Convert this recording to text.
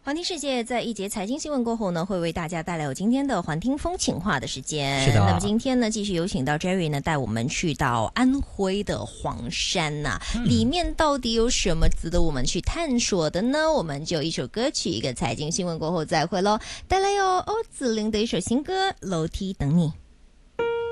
环听世界在一节财经新闻过后呢，会为大家带来有今天的环听风情话的时间。 是的。 那么今天呢，继续有请到 Jerry 呢，带我们去到安徽的黄山呐、里面到底有什么值得我们去探索的呢？我们就一首歌曲，一个财经新闻过后再会咯。带来有欧子玲的一首新歌《楼梯等你》。